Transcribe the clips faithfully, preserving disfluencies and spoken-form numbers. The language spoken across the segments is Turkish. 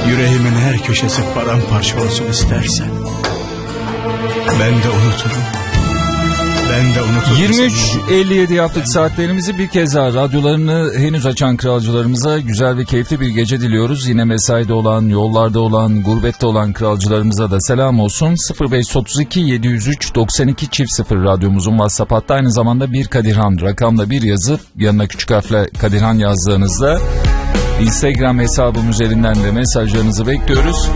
yüreğimin her köşesi paramparça olsun istersen, ben de unuturum. Ben de unuturum. yirmi üç elli yedi yaptık saatlerimizi. Bir kez daha radyolarını henüz açan kralcılarımıza güzel ve keyifli bir gece diliyoruz. Yine mesaide olan, yollarda olan, gurbette olan kralcılarımıza da selam olsun. sıfır beş otuz iki yedi yüz üç doksan iki çift sıfır radyomuzun WhatsApp hattı. Aynı zamanda bir Kadirhan rakamla bir yazıp yanına küçük harfle Kadirhan yazdığınızda Instagram hesabım üzerinden de mesajlarınızı bekliyoruz.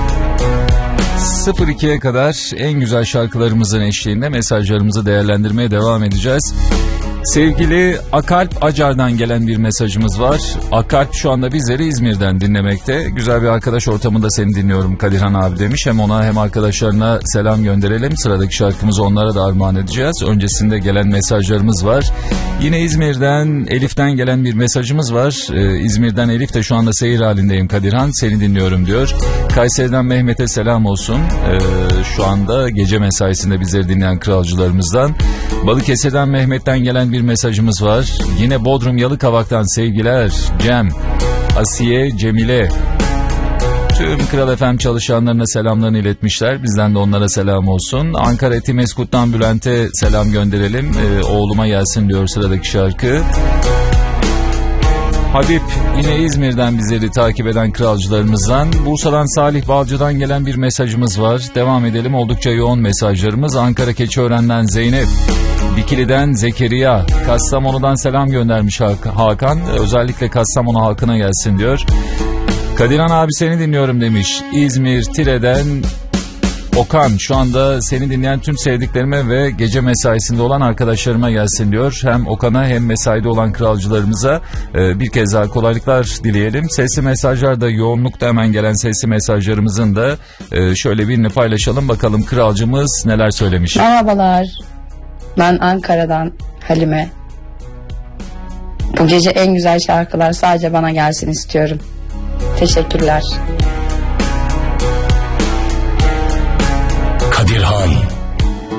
sıfır ikiye kadar en güzel şarkılarımızın eşliğinde mesajlarımızı değerlendirmeye devam edeceğiz. Sevgili Akalp Acar'dan gelen bir mesajımız var. Akalp şu anda bizleri İzmir'den dinlemekte. Güzel bir arkadaş ortamında seni dinliyorum Kadirhan abi demiş. Hem ona hem arkadaşlarına selam gönderelim. Sıradaki şarkımızı onlara da armağan edeceğiz. Öncesinde gelen mesajlarımız var. Yine İzmir'den Elif'ten gelen bir mesajımız var. Ee, İzmir'den Elif de şu anda seyir halindeyim Kadirhan, seni dinliyorum diyor. Kayseri'den Mehmet'e selam olsun. Ee, şu anda gece mesaisinde bizleri dinleyen kralcılarımızdan. Balıkesir'den Mehmet'ten gelen bir mesajımız var. Yine Bodrum Yalıkavak'tan sevgiler. Cem, Asiye, Cemile. Tüm Kral F M çalışanlarına selamlarını iletmişler. Bizden de onlara selam olsun. Ankara Etimeskut'tan Bülent'e selam gönderelim. Ee, oğluma gelsin diyor sıradaki şarkı. Habib yine İzmir'den bizleri takip eden kralcılarımızdan. Bursa'dan Salih Balcı'dan gelen bir mesajımız var. Devam edelim, oldukça yoğun mesajlarımız. Ankara Keçiören'den Zeynep, Dikili'den Zekeriya, Kastamonu'dan selam göndermiş Hakan. Özellikle Kastamonu halkına gelsin diyor. Kadirhan abi seni dinliyorum demiş. İzmir Tire'den Okan, şu anda seni dinleyen tüm sevdiklerime ve gece mesaisinde olan arkadaşlarıma gelsin diyor. Hem Okan'a hem mesaide olan kralcılarımıza e, bir kez daha kolaylıklar dileyelim. Sesli mesajlar da yoğunlukta, hemen gelen sesli mesajlarımızın da e, şöyle birini paylaşalım. Bakalım kralcımız neler söylemiş. Merhabalar. Ben Ankara'dan Halime. Bu gece en güzel şarkılar sadece bana gelsin istiyorum. Teşekkürler. Kadirhan.